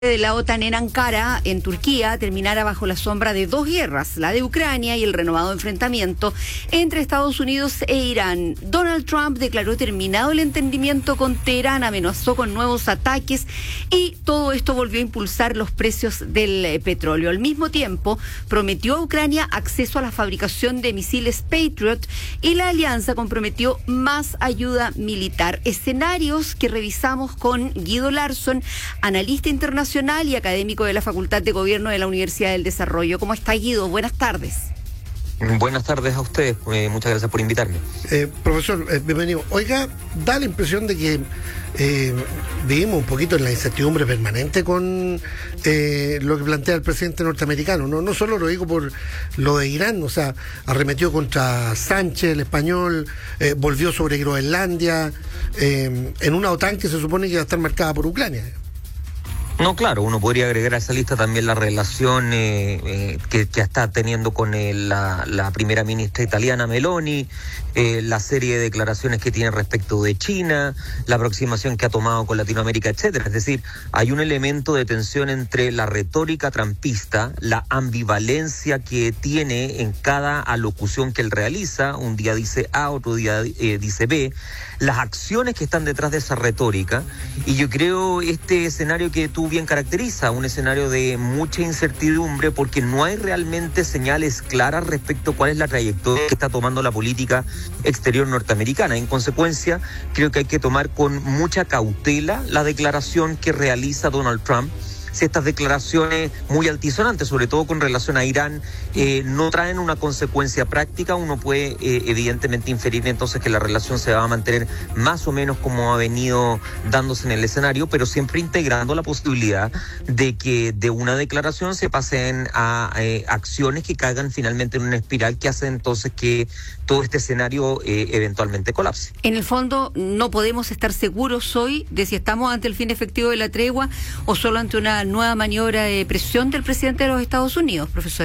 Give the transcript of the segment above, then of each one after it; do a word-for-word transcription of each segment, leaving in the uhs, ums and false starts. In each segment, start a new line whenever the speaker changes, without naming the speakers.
de la OTAN en Ankara, en Turquía, terminara bajo la sombra de dos guerras, la de Ucrania y el renovado enfrentamiento entre Estados Unidos e Irán. Donald Trump declaró terminado el entendimiento con Teherán, amenazó con nuevos ataques y todo esto volvió a impulsar los precios del eh, petróleo. Al mismo tiempo, prometió a Ucrania acceso a la fabricación de misiles Patriot y la alianza comprometió más ayuda militar. Escenarios que revisamos con Guido Larsson, analista internacional y académico de la Facultad de Gobierno de la Universidad del Desarrollo. ¿Cómo está, Guido? Buenas tardes.
Buenas tardes a ustedes, eh, muchas gracias por invitarme.
Eh, profesor, eh, bienvenido. Oiga, da la impresión de que eh, vivimos un poquito en la incertidumbre permanente con eh, lo que plantea el presidente norteamericano. No, no solo lo digo por lo de Irán, o sea, arremetió contra Sánchez, el español, eh, volvió sobre Groenlandia, eh, en una OTAN que se supone que va a estar marcada por Ucrania.
No, claro, uno podría agregar a esa lista también la relación eh, eh, que, que está teniendo con el, la, la primera ministra italiana Meloni, eh, la serie de declaraciones que tiene respecto de China, la aproximación que ha tomado con Latinoamérica, etcétera. Es decir, hay un elemento de tensión entre la retórica trumpista, la ambivalencia que tiene en cada alocución que él realiza, un día dice A, otro día eh, dice B, las acciones que están detrás de esa retórica, y yo creo este escenario que tú bien caracteriza, un escenario de mucha incertidumbre porque no hay realmente señales claras respecto a cuál es la trayectoria que está tomando la política exterior norteamericana. En consecuencia, creo que hay que tomar con mucha cautela la declaración que realiza Donald Trump. Si estas declaraciones muy altisonantes, sobre todo con relación a Irán, eh, no traen una consecuencia práctica, uno puede eh, evidentemente inferir entonces que la relación se va a mantener más o menos como ha venido dándose en el escenario, pero siempre integrando la posibilidad de que de una declaración se pasen a eh, acciones que caigan finalmente en una espiral que hace entonces que todo este escenario eh, eventualmente colapse.
En el fondo, no podemos estar seguros hoy de si estamos ante el fin efectivo de la tregua o solo ante una nueva maniobra de presión del presidente de los Estados Unidos, profesor.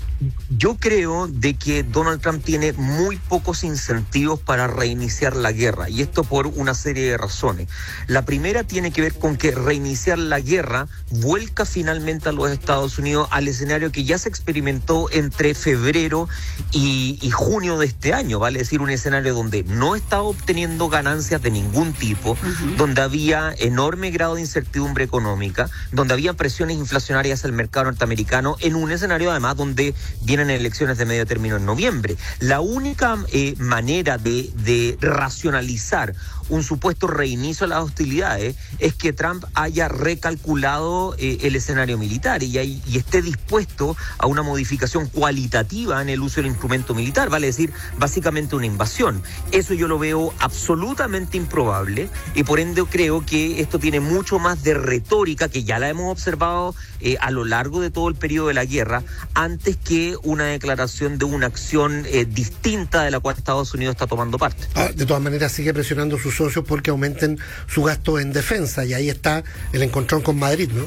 Yo creo de que Donald Trump tiene muy pocos incentivos para reiniciar la guerra, y esto por una serie de razones. La primera tiene que ver con que reiniciar la guerra vuelca finalmente a los Estados Unidos al escenario que ya se experimentó entre febrero y, y junio de este año, vale decir, un escenario donde no estaba obteniendo ganancias de ningún tipo, uh-huh. donde había enorme grado de incertidumbre económica, donde había presiones inflacionarias al mercado norteamericano, en un escenario además donde vienen elecciones de medio término en noviembre. La única eh, manera de, de racionalizar un supuesto reinicio de las hostilidades es que Trump haya recalculado eh, el escenario militar y, y, y esté dispuesto a una modificación cualitativa en el uso del instrumento militar, vale decir, básicamente una invasión. Eso yo lo veo absolutamente improbable y por ende creo que esto tiene mucho más de retórica, que ya la hemos observado eh, a lo largo de todo el periodo de la guerra, antes que una declaración de una acción eh, distinta de la cual Estados Unidos está tomando parte.
Ah, de todas maneras sigue presionando a sus socios porque aumenten su gasto en defensa y ahí está el encontrón con Madrid, ¿no?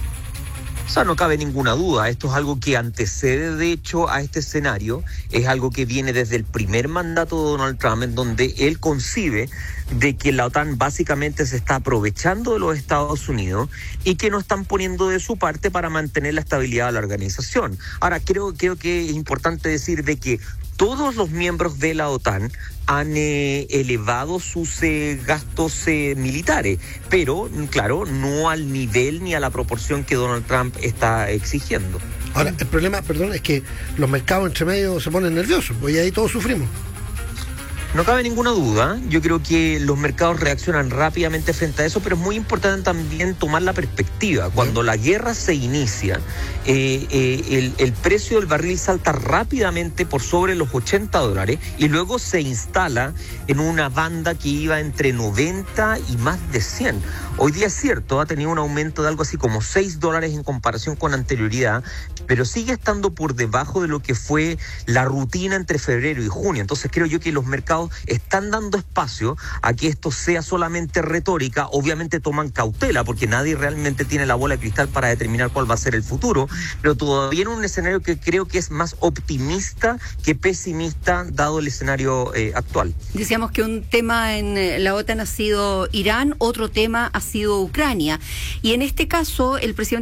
O sea, no cabe ninguna duda, esto es algo que antecede de hecho a este escenario, es algo que viene desde el primer mandato de Donald Trump, en donde él concibe de que la OTAN básicamente se está aprovechando de los Estados Unidos y que no están poniendo de su parte para mantener la estabilidad de la organización. Ahora, creo, creo que es importante decir de que todos los miembros de la OTAN han eh, elevado sus eh, gastos eh, militares, pero, claro, no al nivel ni a la proporción que Donald Trump está exigiendo.
Ahora, el problema, perdón, es que los mercados entre medio se ponen nerviosos, pues y ahí todos sufrimos.
No cabe ninguna duda, yo creo que los mercados reaccionan rápidamente frente a eso, pero es muy importante también tomar la perspectiva. Cuando la guerra se inicia, eh, eh, el, el precio del barril salta rápidamente por sobre los ochenta dólares y luego se instala en una banda que iba entre noventa y más de cien. Hoy día es cierto, ha tenido un aumento de algo así como seis dólares en comparación con anterioridad, pero sigue estando por debajo de lo que fue la rutina entre febrero y junio. Entonces creo yo que los mercados estados están dando espacio a que esto sea solamente retórica. Obviamente toman cautela porque nadie realmente tiene la bola de cristal para determinar cuál va a ser el futuro, pero todavía en un escenario que creo que es más optimista que pesimista dado el escenario eh, actual.
Decíamos que un tema en eh, la OTAN ha sido Irán, otro tema ha sido Ucrania, y en este caso el presidente